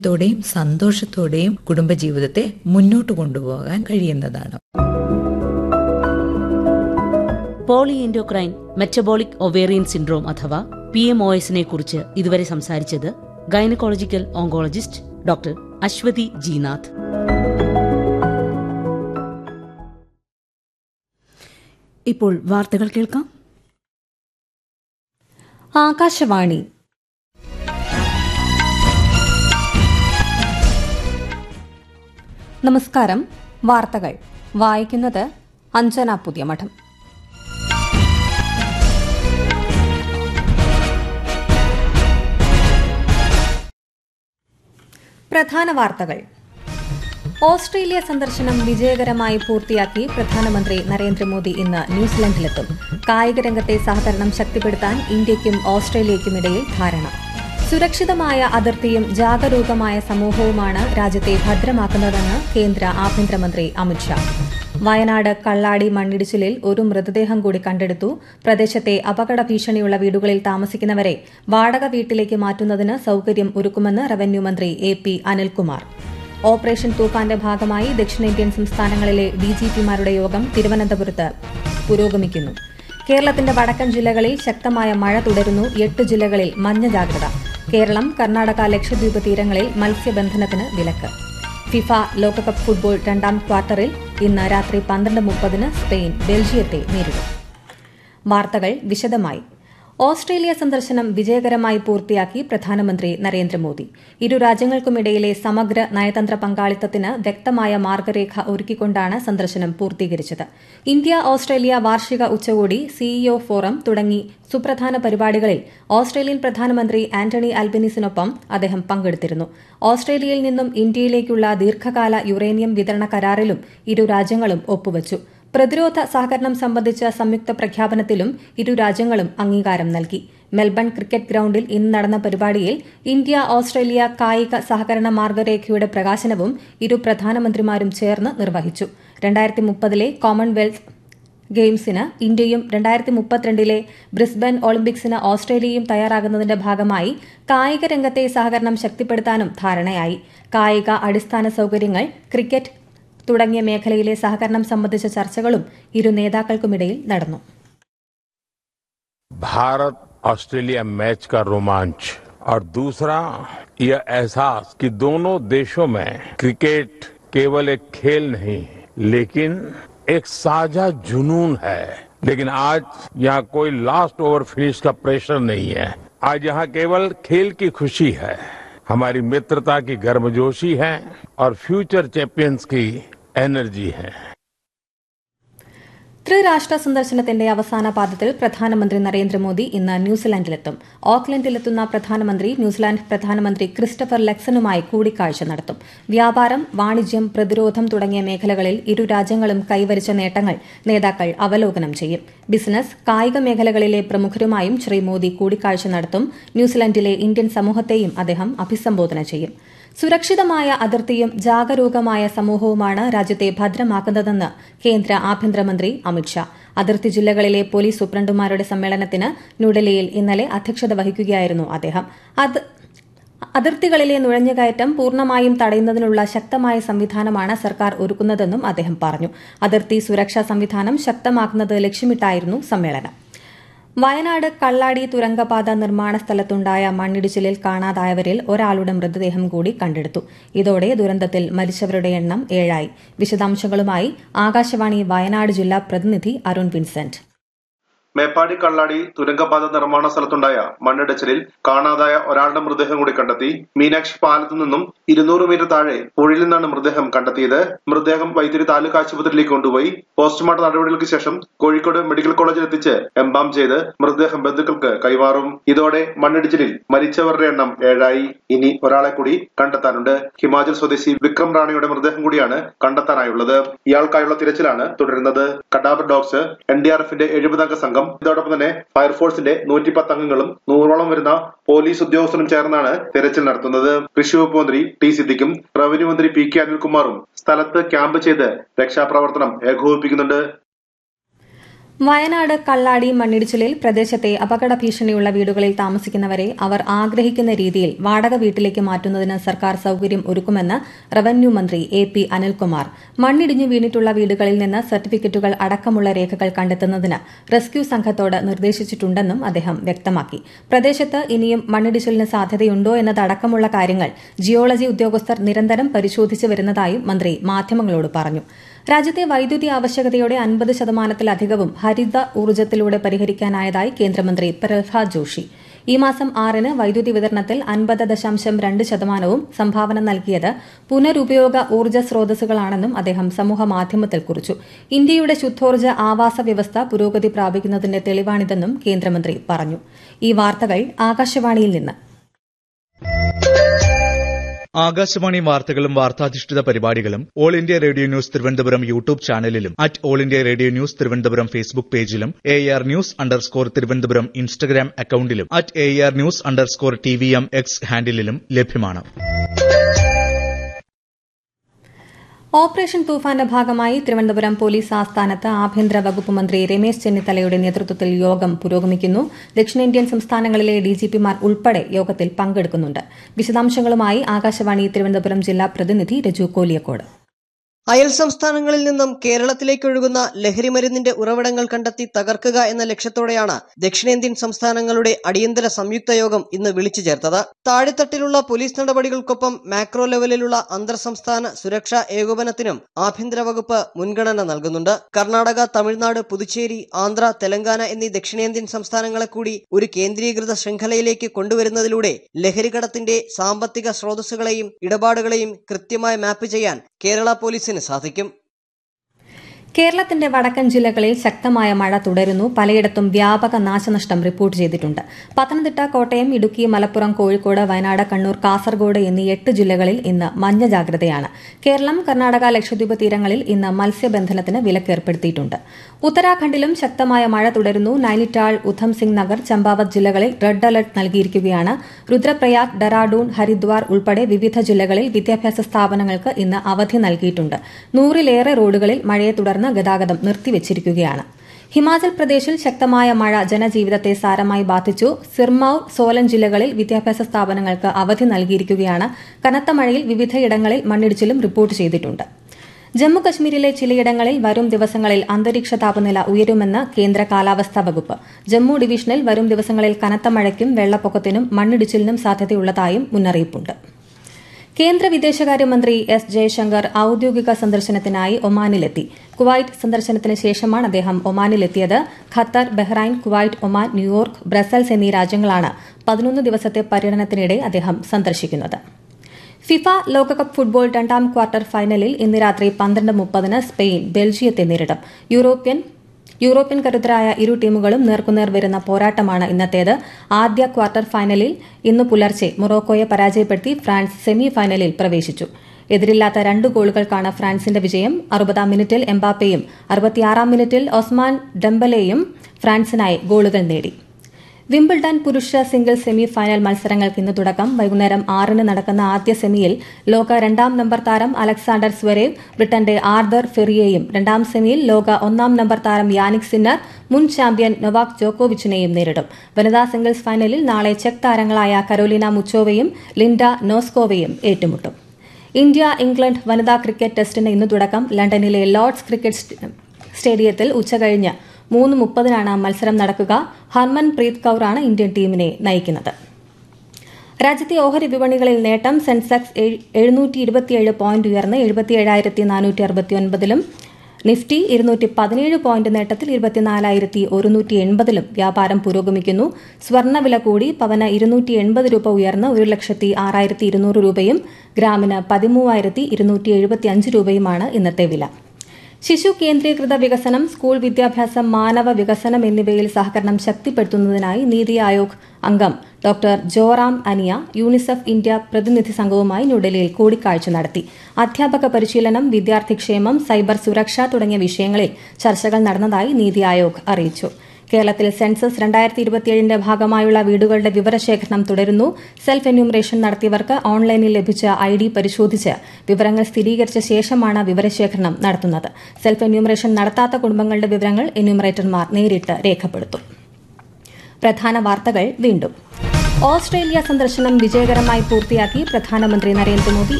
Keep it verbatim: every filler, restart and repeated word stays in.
ത്തോടെയും സന്തോഷത്തോടെയും കുടുംബജീവിതത്തെ മുന്നോട്ട് കൊണ്ടുപോകാൻ കഴിയുന്നതാണ്. പോളിഎൻഡോക്രൈൻ മെറ്റബോളിക് ഒവേറിയൻ സിൻഡ്രോം അഥവാ പി എം ഒ എസിനെ കുറിച്ച് ഇതുവരെ സംസാരിച്ചത് gynaecological oncologist doctor Aswathy Jinath. ഇപ്പോൾ വാർത്തകൾ കേൾക്കാം. ആകാശവാണി. നമസ്കാരം. വാർത്തകൾ വായിക്കുന്നത് അഞ്ജന പുതിയമഠം. പ്രധാന വാർത്തകൾ. ഓസ്ട്രേലിയ സന്ദർശനം വിജയകരമായി പൂർത്തിയാക്കി പ്രധാനമന്ത്രി നരേന്ദ്രമോദി ഇന്ന് ന്യൂസിലൻഡിലെത്തും. കായിക രംഗത്തെ സഹകരണം ശക്തിപ്പെടുത്താൻ ഇന്ത്യയ്ക്കും ഓസ്ട്രേലിയയ്ക്കുമിടയിൽ ധാരണ. സുരക്ഷിതമായ അതിർത്തിയും ജാഗരൂകമായ സമൂഹവുമാണ് രാജ്യത്തെ ഭദ്രമാക്കുന്നതെന്ന് കേന്ദ്ര ആഭ്യന്തരമന്ത്രി അമിത്ഷാ. വയനാട് കള്ളാടി മണ്ണിടിച്ചിലിൽ ഒരു മൃതദേഹം കൂടി കണ്ടെടുത്തു. പ്രദേശത്തെ അപകട ഭീഷണിയുള്ള വീടുകളിൽ താമസിക്കുന്നവരെ വാടക വീട്ടിലേക്ക് മാറ്റുന്നതിന് സൌകര്യം ഒരുക്കുമെന്ന് റവന്യൂ മന്ത്രി എ പി അനിൽകുമാർ. ഓപ്പറേഷൻ തൂഫാന്റെ ഭാഗമായി ദക്ഷിണേന്ത്യൻ സംസ്ഥാനങ്ങളിലെ ഡിജിപിമാരുടെ യോഗം തിരുവനന്തപുരത്ത് പുരോഗമിക്കുന്നു. കേരളത്തിന്റെ വടക്കൻ ജില്ലകളിൽ ശക്തമായ മഴ തുടരുന്നു. എട്ട് ജില്ലകളിൽ മഞ്ഞ ജാഗ്രത. കേരളം, കർണാടക, ലക്ഷദ്വീപ് തീരങ്ങളിൽ മത്സ്യബന്ധനത്തിന് വിലക്ക്. ഫിഫ ലോകകപ്പ് ഫുട്ബോൾ രണ്ടാം ക്വാർട്ടറിൽ ഇന്ന് രാത്രി പന്ത്രണ്ട് മുപ്പതിന് സ്പെയിൻ ബെൽജിയത്തെ നേരിടും. വാർത്തകൾ വിശദമായി. ഓസ്ട്രേലിയ സന്ദർശനം വിജയകരമായി പൂർത്തിയാക്കി പ്രധാനമന്ത്രി നരേന്ദ്രമോദി. ഇരു രാജ്യങ്ങൾക്കുമിടയിലെ സമഗ്ര നയതന്ത്ര പങ്കാളിത്തത്തിന് വ്യക്തമായ മാർഗരേഖ ഒരുക്കിക്കൊണ്ടാണ് സന്ദർശനം പൂർത്തീകരിച്ചത്. ഇന്ത്യ ഓസ്ട്രേലിയ വാർഷിക ഉച്ചകോടി, സിഇഒ ഫോറം തുടങ്ങി സുപ്രധാന പരിപാടികളിൽ ഓസ്ട്രേലിയൻ പ്രധാനമന്ത്രി ആന്റണി അൽബനീസിനൊപ്പം അദ്ദേഹം പങ്കെടുത്തിരുന്നു. ഓസ്ട്രേലിയയിൽ നിന്നും ഇന്ത്യയിലേക്കുള്ള ദീർഘകാല യുറേനിയം വിതരണ കരാറിലും ഇരു രാജ്യങ്ങളും ഒപ്പുവച്ചു. പ്രതിരോധ സഹകരണം സംബന്ധിച്ച സംയുക്ത പ്രഖ്യാപനത്തിലും ഇരു രാജ്യങ്ങളും അംഗീകാരം നൽകി. മെൽബൺ ക്രിക്കറ്റ് ഗ്രൌണ്ടിൽ ഇന്ന് നടന്ന പരിപാടിയിൽ ഇന്ത്യ ഓസ്ട്രേലിയ കായിക സഹകരണ മാർഗരേഖയുടെ പ്രകാശനവും ഇരു പ്രധാനമന്ത്രിമാരും ചേർന്ന് നിർവഹിച്ചു. രണ്ടായിരത്തി മുപ്പതിലെ കോമൺവെൽത്ത് ഗെയിംസിന് ഇന്ത്യയും രണ്ടായിരത്തി മുപ്പത്തിരണ്ടിലെ ബ്രിസ്ബൻ ഒളിമ്പിക്സിന് ഓസ്ട്രേലിയയും തയ്യാറാകുന്നതിന്റെ ഭാഗമായി കായിക രംഗത്തെ സഹകരണം ശക്തിപ്പെടുത്താനും ധാരണയായി. കായിക അടിസ്ഥാന സൌകര്യങ്ങൾ, ക്രിക്കറ്റ് തുടങ്ങിയ മേഖലയിലെ സഹകരണം സംബന്ധിച്ച ചർച്ചകളും ഇരു നേതാക്കൾക്കുമിടയിൽ നടന്നു. भारत ऑस्ट्रेलिया मैच का रोमांच और दूसरा यह एहसास कि दोनों देशों में क्रिकेट केवल एक खेल नहीं लेकिन एक साझा जुनून है. लेकिन आज यहाँ कोई लास्ट ओवर फिनिश का प्रेशर नहीं है. आज यहाँ केवल खेल की खुशी है, हमारी मित्रता की गर्मजोशी है और फ्यूचर चैंपियंस की एनर्जी है. ത്രിരാഷ്ട്ര സന്ദർശനത്തിന്റെ അവസാന പാദത്തിൽ പ്രധാനമന്ത്രി നരേന്ദ്രമോദി ഇന്ന് ന്യൂസിലാൻഡിലെത്തും. ഓക്ലൻഡിലെത്തുന്ന പ്രധാനമന്ത്രി ന്യൂസിലാൻഡ് പ്രധാനമന്ത്രി ക്രിസ്റ്റഫർ ലക്സനുമായി കൂടിക്കാഴ്ച നടത്തും. വ്യാപാരം, വാണിജ്യം, പ്രതിരോധം തുടങ്ങിയ മേഖലകളിൽ ഇരു രാജ്യങ്ങളും കൈവരിച്ച നേട്ടങ്ങൾ നേതാക്കൾ അവലോകനം ചെയ്യും. ബിസിനസ്, കായിക മേഖലകളിലെ പ്രമുഖരുമായും ശ്രീ മോദി കൂടിക്കാഴ്ച നടത്തും. ന്യൂസിലാൻഡിലെ ഇന്ത്യൻ സമൂഹത്തെയും അദ്ദേഹം അഭിസംബോധന ചെയ്യും. സുരക്ഷിതമായ അതിർത്തിയും ജാഗരൂകമായ സമൂഹവുമാണ് രാജ്യത്തെ ഭദ്രമാക്കുന്നതെന്ന് കേന്ദ്ര ആഭ്യന്തരമന്ത്രി അമിത്ഷാ. അതിർത്തി ജില്ലകളിലെ പോലീസ് സൂപ്രണ്ടുമാരുടെ സമ്മേളനത്തിന് ന്യൂഡൽഹിയിൽ ഇന്നലെ അധ്യക്ഷത വഹിക്കുകയായിരുന്നു അദ്ദേഹം. അതിർത്തികളിലെ നുഴഞ്ഞുകയറ്റം പൂർണ്ണമായും തടയുന്നതിനുള്ള ശക്തമായ സംവിധാനമാണ് സർക്കാർ ഒരുക്കുന്നതെന്നും അദ്ദേഹം പറഞ്ഞു. അതിർത്തി സുരക്ഷാ സംവിധാനം ശക്തമാക്കുന്നത് ലക്ഷ്യമിട്ടായിരുന്നു സമ്മേളനം. വയനാട് കള്ളാടി തുരങ്കപാത നിർമ്മാണ സ്ഥലത്തുണ്ടായ മണ്ണിടിച്ചിലിൽ കാണാതായവരിൽ ഒരാളുടെ മൃതദേഹം കൂടി കണ്ടെടുത്തു. ഇതോടെ ദുരന്തത്തിൽ മരിച്ചവരുടെ എണ്ണം ഏഴായി. വിശദാംശങ്ങളുമായി ആകാശവാണി വയനാട് ജില്ലാ പ്രതിനിധി അരുൺ വിൻസെന്റ്. മേപ്പാടി കള്ളാടി തുരങ്കപാത നിർമ്മാണ സ്ഥലത്തുണ്ടായ മണ്ണിടിച്ചിലിൽ കാണാതായ ഒരാളുടെ മൃതദേഹം കൂടി കണ്ടെത്തി. മീനാക്ഷി പാലത്തു നിന്നും ഇരുന്നൂറ് മീറ്റർ താഴെ പുഴയിൽ നിന്നാണ് മൃതദേഹം കണ്ടെത്തിയത്. മൃതദേഹം വൈത്തിരി താലൂക്ക് ആശുപത്രിയിലേക്ക് കൊണ്ടുപോയി പോസ്റ്റ്മോർട്ടം നടപടികൾക്ക് ശേഷം കോഴിക്കോട് മെഡിക്കൽ കോളേജിൽ എത്തിച്ച് എംബാം ചെയ്ത് മൃതദേഹം ബന്ധുക്കൾക്ക് കൈമാറും. ഇതോടെ മണ്ണിടിച്ചിലിൽ മരിച്ചവരുടെ എണ്ണം ഏഴായി. ഇനി ഒരാളെ കൂടി കണ്ടെത്താനുണ്ട്. ഹിമാചൽ സ്വദേശി വിക്രം റാണിയുടെ മൃതദേഹം കൂടിയാണ് കണ്ടെത്താനായുള്ളത്. ഇയാൾക്കായുള്ള തിരച്ചിലാണ് തുടരുന്നത്. Cadaver dogs, N D R എഫിന്റെ എഴുപതംഗ സംഘം, ഇതോടൊപ്പം തന്നെ ഫയർഫോഴ്സിന്റെ നൂറ്റി പത്ത് അംഗങ്ങളും നൂറോളം വരുന്ന പോലീസ് ഉദ്യോഗസ്ഥരും ചേർന്നാണ് തെരച്ചിൽ നടത്തുന്നത്. കൃഷി വകുപ്പ് മന്ത്രി ടി സിദ്ദിഖും റവന്യൂ മന്ത്രി പി കെ അനിൽകുമാറും സ്ഥലത്ത് ക്യാമ്പ് ചെയ്ത് രക്ഷാപ്രവർത്തനം ഏകോപിപ്പിക്കുന്നുണ്ട്. വയനാട് കള്ളാടി മണ്ണിടിച്ചിലിൽ പ്രദേശത്തെ അപകട ഭീഷണിയുള്ള വീടുകളിൽ താമസിക്കുന്നവരെ അവർ ആഗ്രഹിക്കുന്ന രീതിയിൽ വാടക വീട്ടിലേക്ക് മാറ്റുന്നതിന് സർക്കാർ സൌകര്യം ഒരുക്കുമെന്ന് റവന്യൂ മന്ത്രി എ പി അനിൽകുമാർ. മണ്ണിടിഞ്ഞു വീണിട്ടുള്ള വീടുകളിൽ നിന്ന് സർട്ടിഫിക്കറ്റുകൾ അടക്കമുള്ള രേഖകൾ കണ്ടെത്തുന്നതിന് റെസ്ക്യൂ സംഘത്തോട് നിർദ്ദേശിച്ചിട്ടുണ്ടെന്നും അദ്ദേഹം വ്യക്തമാക്കി. പ്രദേശത്ത് ഇനിയും മണ്ണിടിച്ചിലിന് സാധ്യതയുണ്ടോ എന്നതടക്കമുള്ള കാര്യങ്ങൾ ജിയോളജി ഉദ്യോഗസ്ഥർ നിരന്തരം പരിശോധിച്ചു വരുന്നതായും മന്ത്രി മാധ്യമങ്ങളോട് പറഞ്ഞു. രാജ്യത്തെ വൈദ്യുതി ആവശ്യകതയുടെ അൻപത് ശതമാനത്തിലധികവും ഹരിത ഊർജ്ജത്തിലൂടെ പരിഹരിക്കാനായതായി കേന്ദ്രമന്ത്രി പ്രഹ്ലാദ് ജോഷി. ഈ മാസം ആറിന് വൈദ്യുതി വിതരണത്തിൽ അൻപത് ദശാംശം രണ്ട് ശതമാനവും സംഭാവന നൽകിയത് പുനരുപയോഗ ഊർജ്ജ സ്രോതസ്സുകളാണെന്നും അദ്ദേഹം സമൂഹമാധ്യമത്തിൽ കുറിച്ചു. ഇന്ത്യയുടെ ശുദ്ധോർജ്ജ ആവാസ വ്യവസ്ഥ പുരോഗതി പ്രാപിക്കുന്നതിന്റെ തെളിവാണിതെന്നും കേന്ദ്രമന്ത്രി പറഞ്ഞു. ഈ വാർത്തകൾ ആകാശവാണിയിൽ നിന്ന്. ആകാശവാണി വാർത്തകളും വാർത്താധിഷ്ഠിത പരിപാടികളും all India radio news Thiruvananthapuram YouTube ചാനലിലും at all India radio news Thiruvananthapuram Facebook പേജിലും A R news underscore Thiruvananthapuram Instagram അക്കൌണ്ടിലും at A R news underscore T V M X ഹാൻഡിലും ലഭ്യമാണ്. ഓപ്പറേഷൻ തൂഫാന്റെ ഭാഗമായി തിരുവനന്തപുരം പോലീസ് ആസ്ഥാനത്ത് ആഭ്യന്തര വകുപ്പ് മന്ത്രി രമേശ് ചെന്നിത്തലയുടെ നേതൃത്വത്തിൽ യോഗം പുരോഗമിക്കുന്നു. ദക്ഷിണേന്ത്യൻ സംസ്ഥാനങ്ങളിലെ ഡിജിപിമാർ ഉൾപ്പെടെ യോഗത്തിൽ പങ്കെടുക്കുന്നുണ്ട്. വിശദാംശങ്ങളുമായി ആകാശവാണി തിരുവനന്തപുരം ജില്ലാ പ്രതിനിധി രജു കോലിയക്കോട്. അയൽ സംസ്ഥാനങ്ങളിൽ നിന്നും കേരളത്തിലേക്കൊഴുകുന്ന ലഹരിമരുന്നിന്റെ ഉറവിടങ്ങൾ കണ്ടെത്തി തകർക്കുക എന്ന ലക്ഷ്യത്തോടെയാണ് ദക്ഷിണേന്ത്യൻ സംസ്ഥാനങ്ങളുടെ അടിയന്തര സംയുക്ത യോഗം ഇന്ന് വിളിച്ചു ചേർത്തത്. താഴെത്തട്ടിലുള്ള പോലീസ് നടപടികൾക്കൊപ്പം മാക്രോ ലെവലിലുള്ള അന്തർ സംസ്ഥാന സുരക്ഷാ ഏകോപനത്തിനും ആഭ്യന്തര വകുപ്പ് മുൻഗണന നൽകുന്നുണ്ട്. കർണാടക, തമിഴ്നാട്, പുതുച്ചേരി, ആന്ധ്ര, തെലങ്കാന എന്നീ ദക്ഷിണേന്ത്യൻ സംസ്ഥാനങ്ങളെ കൂടി ഒരു കേന്ദ്രീകൃത ശൃംഖലയിലേക്ക് കൊണ്ടുവരുന്നതിലൂടെ ലഹരികടത്തിന്റെ സാമ്പത്തിക സ്രോതസ്സുകളെയും ഇടപാടുകളെയും കൃത്യമായി മാപ്പ് ചെയ്യാൻ കേരള പോലീസിന് സാധിക്കും. കേരളത്തിന്റെ വടക്കൻ ജില്ലകളിൽ ശക്തമായ മഴ തുടരുന്നു. പലയിടത്തും വ്യാപക നാശനഷ്ടം റിപ്പോർട്ട് ചെയ്തിട്ടുണ്ട്. പത്തനംതിട്ട, കോട്ടയം, ഇടുക്കി, മലപ്പുറം, കോഴിക്കോട്, വയനാട്, കണ്ണൂർ, കാസർഗോഡ് എന്നീ എട്ട് ജില്ലകളിൽ ഇന്ന് മഞ്ഞ ജാഗ്രതയാണ്. കേരളം, കർണാടക, ലക്ഷദ്വീപ് തീരങ്ങളിൽ ഇന്ന് മത്സ്യബന്ധനത്തിന് വിലക്കേർപ്പെടുത്തിയിട്ടുണ്ട്. ഉത്തരാഖണ്ഡിലും ശക്തമായ മഴ തുടരുന്നു. നൈനിറ്റാൾ, ഉധംസിംഗ് നഗർ, ചമ്പാവത് ജില്ലകളിൽ റെഡ് അലർട്ട് നൽകിയിരിക്കുകയാണ്. രുദ്രപ്രയാഗ്, ഡെറാഡൂൺ, ഹരിദ്വാർ ഉൾപ്പെടെ വിവിധ ജില്ലകളിൽ വിദ്യാഭ്യാസ സ്ഥാപനങ്ങൾക്ക് ഇന്ന് അവധി നൽകിയിട്ടുണ്ട്. നൂറിലേറെ റോഡുകളിൽ മഴയെ തുടർന്ന് ഗതാഗതം നിർത്തിവച്ചിരിക്കുകയാണ്. ഹിമാചൽ പ്രദേശിൽ ശക്തമായ മഴ ജനജീവിതത്തെ സാരമായി ബാധിച്ചു. സിർമൌർ, സോലൻ ജില്ലകളിൽ വിദ്യാഭ്യാസ സ്ഥാപനങ്ങൾക്ക് അവധി നൽകിയിരിക്കുകയാണ്. കനത്ത മഴയിൽ വിവിധയിടങ്ങളിൽ മണ്ണിടിച്ചിലും റിപ്പോർട്ട് ചെയ്തിട്ടുണ്ട്. ജമ്മുകശ്മീരിലെ ചിലയിടങ്ങളിൽ വരും ദിവസങ്ങളിൽ അന്തരീക്ഷ താപനില ഉയരുമെന്ന് കേന്ദ്ര കാലാവസ്ഥാ വകുപ്പ്. ജമ്മു ഡിവിഷനിൽ വരും ദിവസങ്ങളിൽ കനത്ത മഴയ്ക്കും വെള്ളപ്പൊക്കത്തിനും മണ്ണിടിച്ചിലിനും സാധ്യതയുള്ളതായും മുന്നറിയിപ്പുണ്ട്. കേന്ദ്ര വിദേശകാര്യമന്ത്രി എസ് ജയശങ്കർ ഔദ്യോഗിക സന്ദർശനത്തിനായി ഒമാനിലെത്തി. കുവൈറ്റ് സന്ദർശനത്തിന് ശേഷമാണ് അദ്ദേഹം ഒമാനിലെത്തിയത്. Qatar, Bahrain, Kuwait, Oman, New York, Brussels എന്നീ രാജ്യങ്ങളാണ് പതിനൊന്ന് ദിവസത്തെ പര്യടനത്തിനിടെ അദ്ദേഹം സന്ദർശിക്കുന്നത്. ഫിഫ ലോകകപ്പ് ഫുട്ബോൾ രണ്ടാം ക്വാർട്ടർ ഫൈനലിൽ ഇന്ന് രാത്രി പന്ത്രണ്ട് മുപ്പതിന് സ്പെയിൻ ബെൽജിയത്തെ നേരിടും. യൂറോപ്യൻ യൂറോപ്യൻ കരുത്തരായ ഇരു ടീമുകളും നേർക്കുനേർ വരുന്ന പോരാട്ടമാണ് ഇന്നത്തേത്. ആദ്യ ക്വാർട്ടർ ഫൈനലിൽ ഇന്ന് പുലർച്ചെ മൊറോക്കോയെ പരാജയപ്പെടുത്തി ഫ്രാൻസ് സെമി ഫൈനലിൽ പ്രവേശിച്ചു. എതിരില്ലാത്ത രണ്ട് ഗോളുകൾക്കാണ് ഫ്രാൻസിന്റെ വിജയം. അറുപതാം മിനിറ്റിൽ എംബാപ്പയും അറുപത്തിയാറാം മിനിറ്റിൽ ഒസ്മാൻ ഡെംബലെയും ഫ്രാൻസിനായി ഗോളുകൾ നേടി. വിംബിൾഡൺ പുരുഷ സിംഗിൾ സെമി ഫൈനൽ മത്സരങ്ങൾക്ക് ഇന്ന് തുടക്കം. വൈകുന്നേരം ആറിന് നടക്കുന്ന ആദ്യ സെമിയിൽ ലോക രണ്ടാം നമ്പർ താരം അലക്സാണ്ടർ സ്വരേവ് ബ്രിട്ടന്റെ ആർതർ ഫെറിയെയും, രണ്ടാം സെമിയിൽ ലോക ഒന്നാം നമ്പർ താരം യാനിക് സിന്നർ മുൻ ചാമ്പ്യൻ നൊവാക് ജോക്കോവിച്ചിനെയും നേരിടും. വനിതാ സിംഗിൾസ് ഫൈനലിൽ നാളെ ചെക്ക് താരങ്ങളായ കരോലിന മുച്ചോവയും ലിൻഡ നോസ്കോവയും ഏറ്റുമുട്ടും. ഇന്ത്യ ഇംഗ്ലണ്ട് വനിതാ ക്രിക്കറ്റ് ടെസ്റ്റിന് ഇന്ന് തുടക്കം. ലണ്ടനിലെ ലോർഡ്സ് ക്രിക്കറ്റ് സ്റ്റേഡിയത്തിൽ ഉച്ചകഴിഞ്ഞ് മൂന്ന് മുപ്പതിനാണ് മത്സരം നടക്കുക. ഹർമൻ പ്രീത് കൌറാണ് ഇന്ത്യൻ ടീമിനെ നയിക്കുന്നത്. രാജ്യത്തെ ഓഹരി വിപണികളിൽ നേട്ടം. സെൻസെക്സ് എഴുന്നൂറ്റി ഇരുപത്തിയേഴ് പോയിന്റ് ഉയർന്ന് എഴുപത്തിയേഴായിരത്തി നാനൂറ്റി അറുപത്തിയൊൻപതിലും നിഫ്റ്റി ഇരുന്നൂറ്റി പതിനേഴ് പോയിന്റ് നേട്ടത്തിൽ ഇരുപത്തിനാലായിരത്തി ഒരുന്നൂറ്റി എൺപതിലും വ്യാപാരം പുരോഗമിക്കുന്നു. സ്വർണ്ണവില കൂടി. പവന് ഇരുന്നൂറ്റി എൺപത് രൂപ ഉയർന്ന് ഒരു ലക്ഷത്തി ആറായിരത്തി ഇരുന്നൂറ് രൂപയും ഗ്രാമിന് പതിമൂവായിരത്തി ഇരുന്നൂറ്റി എഴുപത്തിയഞ്ച് രൂപയുമാണ് ഇന്നത്തെ വില. ശിശു കേന്ദ്രീകൃത വികസനം, സ്കൂൾ വിദ്യാഭ്യാസം, മാനവ വികസനം എന്നിവയിൽ സഹകരണം ശക്തിപ്പെടുത്തുന്നതിനായി നീതി ആയോഗ് അംഗം ഡോക്ടർ ജോറാം അനിയ യൂണിസെഫ് ഇന്ത്യ പ്രതിനിധി സംഘവുമായി ന്യൂഡൽഹിയിൽ കൂടിക്കാഴ്ച നടത്തി. അധ്യാപക പരിശീലനം, വിദ്യാർത്ഥിക്ഷേമം, സൈബർ സുരക്ഷ തുടങ്ങിയ വിഷയങ്ങളിൽ ചർച്ചകൾ നടന്നതായി നീതി ആയോഗ് അറിയിച്ചു. കേരളത്തിൽ സെൻസസ് രണ്ടായിരത്തി ഇരുപത്തിയേഴിന്റെ ഭാഗമായുള്ള വീടുകളുടെ വിവരശേഖരണം തുടരുന്നു. സെൽഫ് എന്യൂമറേഷൻ നടത്തിയവർക്ക് ഓൺലൈനിൽ ലഭിച്ച ഐ ഡി പരിശോധിച്ച് വിവരങ്ങൾ സ്ഥിരീകരിച്ച ശേഷമാണ് വിവരശേഖരണം നടത്തുന്നത്. സെൽഫ് എന്യൂമറേഷൻ നടത്താത്ത കുടുംബങ്ങളുടെ വിവരങ്ങൾ എന്യൂമറേറ്റർമാർ നേരിട്ട് രേഖപ്പെടുത്തും. പ്രധാന വാർത്തകൾ വീണ്ടും. ഓസ്ട്രേലിയ സന്ദർശനം വിജയകരമായി പൂർത്തിയാക്കി പ്രധാനമന്ത്രി നരേന്ദ്രമോദി